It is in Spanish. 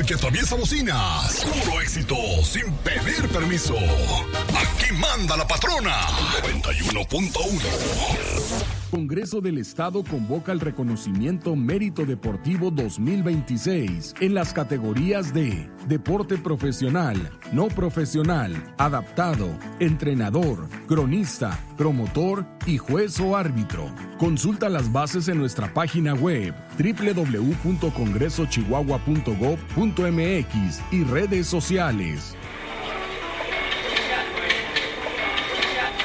líder que atraviesa bocinas. Puro éxito, sin pedir permiso. Aquí manda la patrona. 91.1. Congreso del Estado convoca el reconocimiento Mérito Deportivo 2026 en las categorías de deporte profesional, no profesional, adaptado, entrenador, cronista, promotor y juez o árbitro. Consulta las bases en nuestra página web www.congresochihuahua.gov.mx y redes sociales.